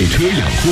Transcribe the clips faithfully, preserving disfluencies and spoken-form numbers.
车养护。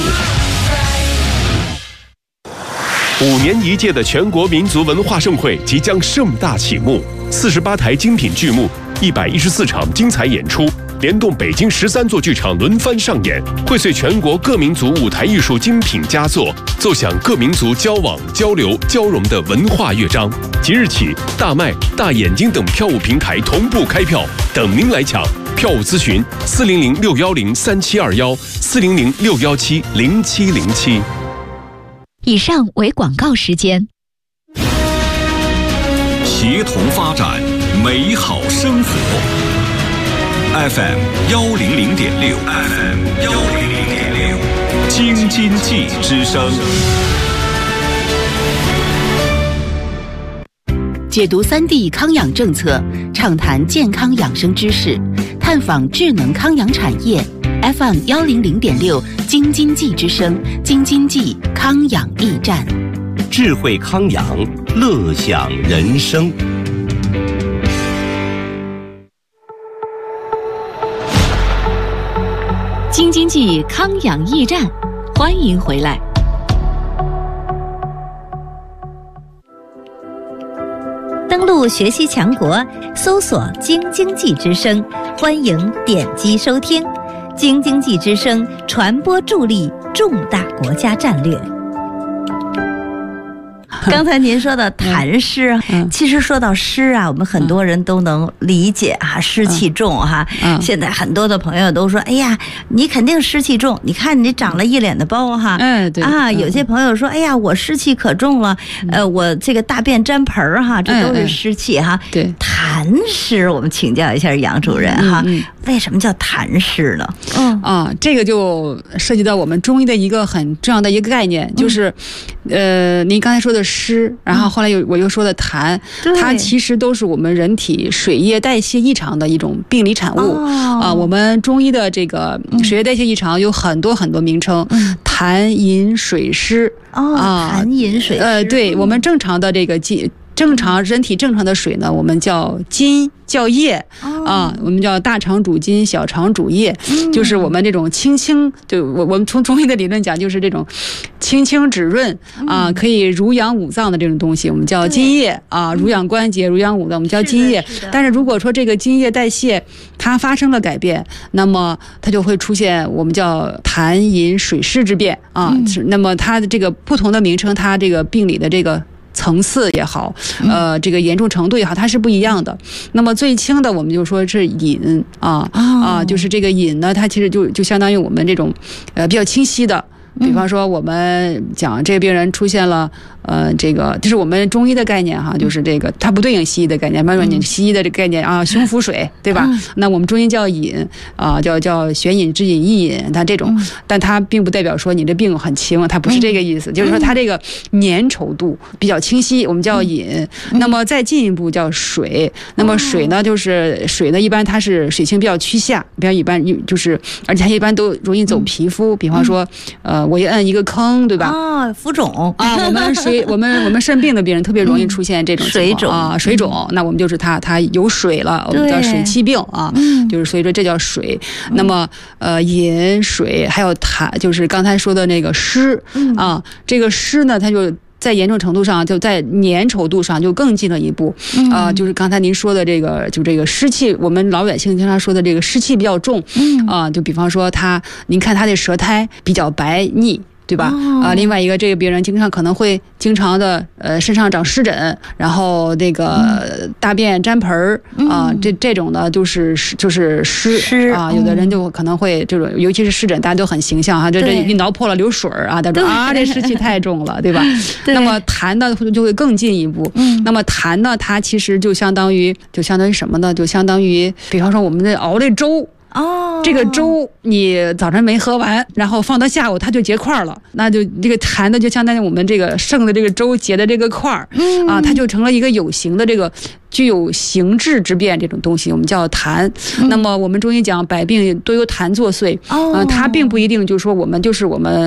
五年一届的全国民族文化盛会即将盛大启幕，四十八台精品剧目，一百一十四场精彩演出，联动北京十三座剧场轮番上演，荟萃全国各民族舞台艺术精品佳作，奏响各民族交往、交流、交融的文化乐章。即日起，大麦、大眼睛等票务平台同步开票，等您来抢。票务咨询：四零零六幺零三七二幺，四零零六幺七零七零七。 以上为广告时间。 协同发展，美好生活。F M 幺零零点六 ，F M 幺零零点六，京津冀之声。 解读三 D 康养政策，畅谈健康养生知识，探访智能康养产业。F M 幺零零点六，京津冀之声，京津冀康养驿站， 智慧康养，乐享人生。 京津冀康养驿站，欢迎回来。登录学习强国，搜索京津冀之声，欢迎点击收听。京津冀之声传播助力重大国家战略。刚才您说的痰湿，嗯、其实说到湿啊，我们很多人都能理解哈、啊，湿气重哈、嗯嗯。现在很多的朋友都说，哎呀，你肯定湿气重，你看你长了一脸的包哈。 嗯，对啊，有些朋友说，哎呀，我湿气可重了，嗯、呃，我这个大便沾盆儿哈，这都是湿气哈。嗯、 对， 痰湿，我们请教一下杨主任哈，嗯嗯、为什么叫痰湿呢？ 嗯啊，这个就涉及到我们中医的一个很重要的一个概念，就是，嗯、呃，您刚才说的湿，然后后来又我又说的痰，它其实都是我们人体水液代谢异常的一种病理产物、哦、啊。我们中医的这个水液代谢异常有很多很多名称，嗯、痰饮水湿哦，啊，痰饮水湿。 呃，对，我们正常的这个剂。正常人体正常的水呢，我们叫津叫液、哦、啊，我们叫大肠主津，小肠主液、嗯，就是我们这种清清，就我我们从中医的理论讲，就是这种清清止润、嗯、啊，可以濡养五脏的这种东西，我们叫津液啊，濡养关节、濡养五脏，我们叫津液。但是如果说这个津液代谢它发生了改变，那么它就会出现我们叫痰饮水湿之变啊、嗯。那么它的这个不同的名称，它这个病理的这个层次也好，呃，这个严重程度也好，它是不一样的。那么最轻的，我们就说是饮啊、哦、啊，就是这个饮呢，它其实就就相当于我们这种呃比较清晰的。比方说，我们讲这个病人出现了，呃，这个这是我们中医的概念哈，就是这个它不对应西医的概念。比方说你西医的这个概念啊，胸腹水，对吧？那我们中医叫饮啊，叫叫悬饮、直饮、意饮，它这种，但它并不代表说你这病很轻，它不是这个意思。就是说它这个粘稠度比较清晰，我们叫饮。那么再进一步叫水，那么水呢，就是水呢，一般它是水性比较趋下，比较一般就是，而且它一般都容易走皮肤。比方说，呃。我一摁一个坑，对吧？ 啊，浮肿啊，我们水，我们我们肾病的病人特别容易出现这种水肿啊，水肿。那我们就是他他有水了，我们叫水气病啊，就是所以说这叫水。那么呃，饮水还有痰，就是刚才说的那个湿啊，这个湿呢，它就。在严重程度上，就在粘稠度上就更进了一步，啊、呃，就是刚才您说的这个，就这个湿气，我们老百姓经常说的这个湿气比较重，啊、呃，就比方说他，您看他的舌苔比较白腻。对吧？啊、呃，另外一个，这个病人经常可能会经常的呃身上长湿疹，然后那个、嗯、大便沾盆儿啊、呃，这这种呢就是就是湿啊、呃，有的人就可能会这种，尤其是湿疹，大家都很形象哈，这这一挠破了流水啊，他说啊这湿气太重了，对吧？对，那么痰呢就会更进一步，嗯，那么痰呢它其实就相当于就相当于什么呢？就相当于比方说我们的熬的粥。哦，这个粥你早晨没喝完，然后放到下午它就结块了，那就这个痰的就相当于我们这个剩的这个粥结的这个块儿、嗯、啊，它就成了一个有形的这个具有形质之变这种东西，我们叫痰、嗯。那么我们中医讲百病都由痰作祟，哦、呃，它并不一定就是说我们就是我们。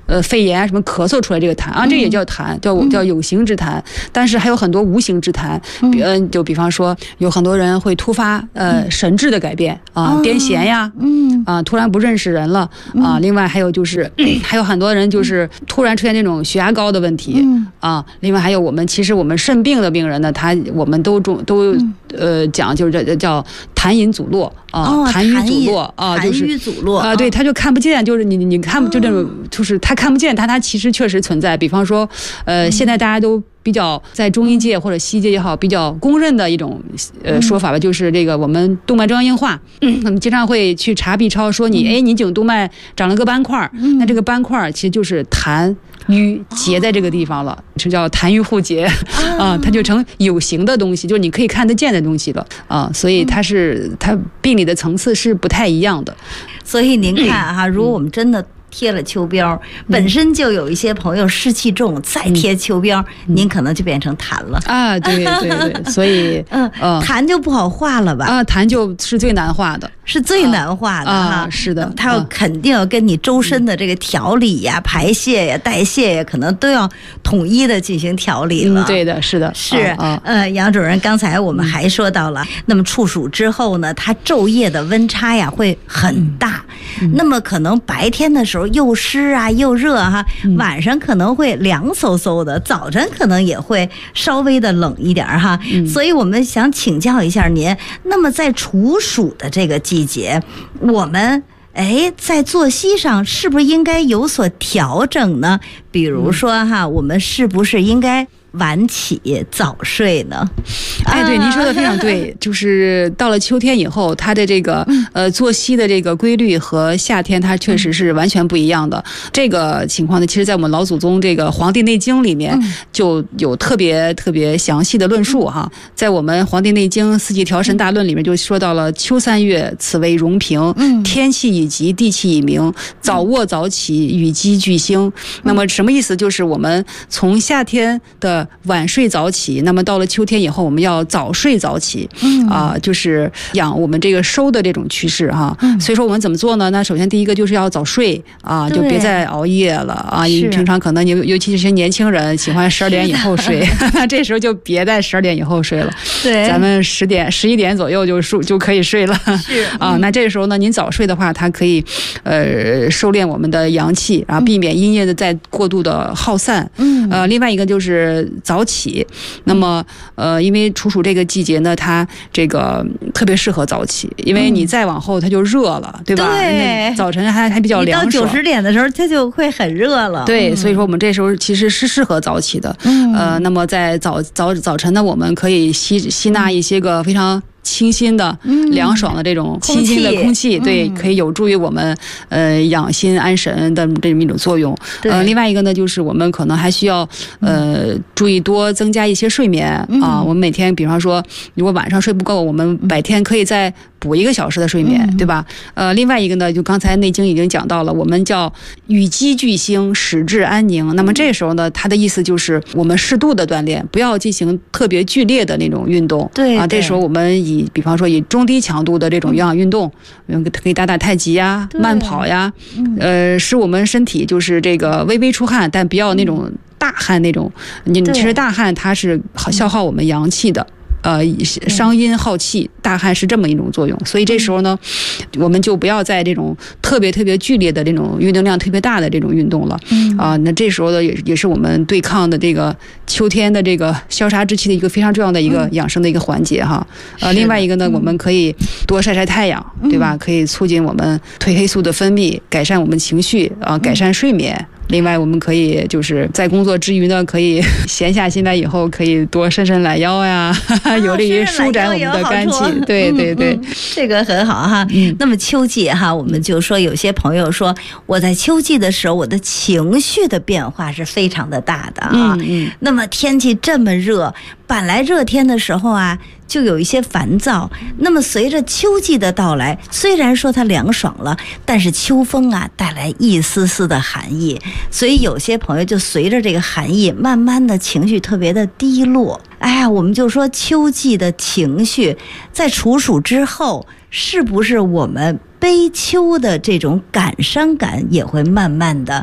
呃肺炎什么咳嗽出来这个痰啊，这也叫痰，叫叫有形之痰。但是还有很多无形之痰，嗯、呃，就比方说有很多人会突发呃神志的改变啊，癫痫呀，嗯啊，突然不认识人了啊。另外还有就是、嗯、还有很多人就是突然出现这种血压高的问题啊。另外还有我们其实我们肾病的病人呢，他我们都中都呃讲就是这叫痰饮阻络啊，痰瘀阻络啊，就是痰瘀阻络啊，对，他就看不见，就是你你看就这种就是他看不见，他他其实确实存在。比方说，呃，现在大家都比较在中医界或者西医界也好，比较公认的一种呃说法吧，就是这个我们动脉粥样硬化，嗯，我们经常会去查 B 超，说你哎你颈动脉长了个斑块，那这个斑块其实就是痰瘀结在这个地方了，这叫痰瘀互结啊，它就成有形的东西，就是你可以看得见的东西了啊，所以它是它病理的层次是不太一样的。 所以您看哈，如果我们真的贴了秋膘，本身就有一些朋友湿气重，再贴秋膘，您可能就变成痰了啊！对对对，所以嗯，痰就不好化了吧？ 啊，痰就是最难化的， 是最难化的哈。是的， 它要肯定要跟你周身的这个调理呀、排泄呀、代谢呀，可能都要统一的进行调理了。 对的，是的， 是。呃，杨主任，刚才我们还说到了，那么处暑之后呢，它昼夜的温差呀会很大，那么可能白天的时候又湿啊又热哈，晚上可能会凉飕飕的，早晨可能也会稍微的冷一点哈。所以我们想请教一下您，那么在处暑的这个季节，我们哎在作息上是不是应该有所调整呢？比如说哈，我们是不是应该晚起早睡呢？ 哎，对，您说的非常对，就是到了秋天以后，它的这个呃作息的这个规律和夏天它确实是完全不一样的。这个情况呢，其实在我们老祖宗这个《黄帝内经》里面就有特别特别详细的论述哈。在我们《黄帝内经·四季调神大论》里面就说到了秋三月，此为荣平，天气以极，地气以明，早卧早起，与鸡俱兴。那么什么意思？就是我们从夏天的晚睡早起，那么到了秋天以后，我们要早睡早起，嗯啊、呃，就是养我们这个收的这种趋势哈。嗯、所以说我们怎么做呢？那首先第一个就是要早睡啊，就别再熬夜了啊。平常可能你尤其是些年轻人喜欢十二点以后睡，这时候就别在十二点以后睡了。对，咱们十点十一点左右就睡就可以睡了。是啊，嗯、那这个时候呢，您早睡的话，它可以呃收敛我们的阳气，然后避免阴液的再过度的耗散。嗯，呃，另外一个就是早起，那么呃，因为处暑这个季节呢，它这个特别适合早起，因为你再往后它就热了，对吧？对，早晨还还比较凉爽。 到九十点的时候，它就会很热了。 对，所以说我们这时候其实是适合早起的。嗯，呃，那么在早早早晨呢，我们可以吸吸纳一些个非常清新的、嗯、凉爽的这种清新的空气，对，可以有助于我们呃养心安神的这么一种作用。呃，另外一个呢，就是我们可能还需要呃注意多增加一些睡眠、嗯、啊。我们每天，比方说，如果晚上睡不够，我们白天可以再补一个小时的睡眠，嗯、对吧？呃，另外一个呢，就刚才内经已经讲到了，我们叫与鸡俱兴，使志安宁。那么这时候呢，它的意思就是我们适度的锻炼，不要进行特别剧烈的那种运动。对啊，这时候我们以比方说以中低强度的这种有氧运动，嗯、可以打打太极呀、慢跑呀，呃，使我们身体就是这个微微出汗，但不要那种大汗那种。你其实大汗它是消耗我们阳气的。呃，伤阴耗气，大汗是这么一种作用，所以这时候呢，我们就不要在这种特别特别剧烈的这种运动量特别大的这种运动了。嗯啊、呃，那这时候呢，也也是我们对抗的这个秋天的这个消杀之气的一个非常重要的一个养生的一个环节哈。呃，另外一个呢，我们可以多晒晒太阳，对吧？可以促进我们褪黑素的分泌，改善我们情绪啊、呃，改善睡眠。另外，我们可以就是在工作之余呢，可以闲下心来以后，可以多伸伸懒腰呀，有利于舒展我们的肝气。对对对、嗯嗯， 这个很好哈。嗯、那么秋季哈，我们就说有些朋友说，我在秋季的时候，我的情绪的变化是非常的大的啊。嗯嗯。那么天气这么热，本来热天的时候啊，就有一些烦躁。那么随着秋季的到来，虽然说它凉爽了，但是秋风啊带来一丝丝的寒意，所以有些朋友就随着这个寒意，慢慢的情绪特别的低落。哎呀，我们就说秋季的情绪在处暑之后，是不是我们悲秋的这种感伤感也会慢慢的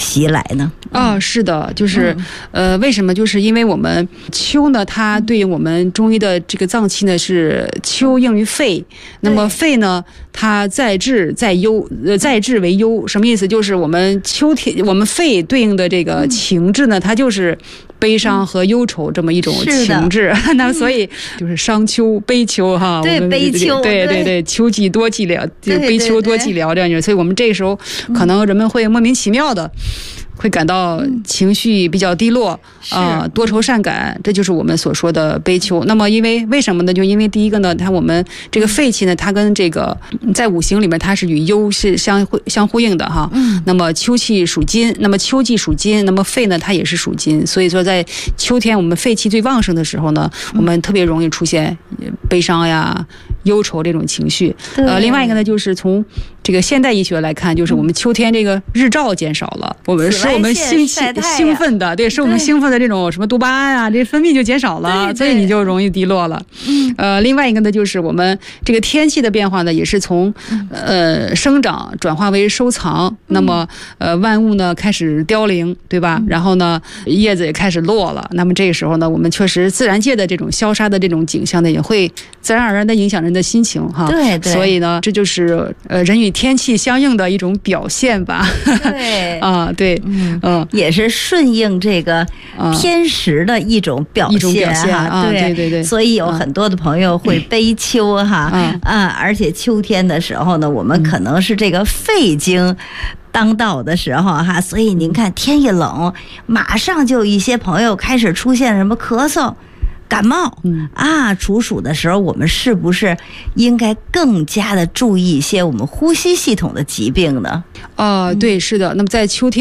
袭来呢？ 啊、哦，是的，就是、嗯、呃，为什么？就是因为我们秋呢，它对应我们中医的这个脏器呢是秋应于肺，那么肺呢，它在治在忧，呃，在治为忧，什么意思？就是我们秋天，我们肺对应的这个情志呢，它就是悲伤和忧愁这么一种情志。那所以就是伤秋悲秋哈， 对，悲秋， 对对对，秋季多寂寥，就悲秋多寂寥这样子。所以我们这个时候可能人们会莫名其妙的。会感到情绪比较低落啊、呃，多愁善感，这就是我们所说的悲秋。那么，因为为什么呢？就因为第一个呢，它我们这个肺气呢，它跟这个在五行里面它是与忧是相相呼应的哈。嗯。那么秋气属金，那么秋季属金，那么肺呢它也是属金，所以说在秋天我们肺气最旺盛的时候呢，我们特别容易出现悲伤呀、忧愁这种情绪。呃，另外一个呢，就是从这个现代医学来看，就是我们秋天这个日照减少了，我们使我们兴起兴奋的，对，使我们兴奋的这种什么多巴胺啊，这分泌就减少了，所以你就容易低落了。嗯，呃，另外一个呢，就是我们这个天气的变化呢，也是从呃生长转化为收藏，那么呃万物呢开始凋零，对吧？然后呢叶子也开始落了，那么这个时候呢，我们确实自然界的这种消杀的这种景象呢，也会自然而然的影响人的心情哈。 对对， 所以呢，这就是呃人与天气相应的一种表现吧。 对啊，对。嗯嗯， 也是顺应这个天时的一种表现， 一种表现啊， 对对对对。 所以有很多的朋友会悲秋哈，啊、嗯，而且秋天的时候呢，我们可能是这个肺经当道的时候哈，所以您看天一冷，马上就有一些朋友开始出现什么咳嗽。感冒，嗯啊，处暑的时候，我们是不是应该更加的注意一些我们呼吸系统的疾病呢？ 啊、呃，对，是的。那么在秋天。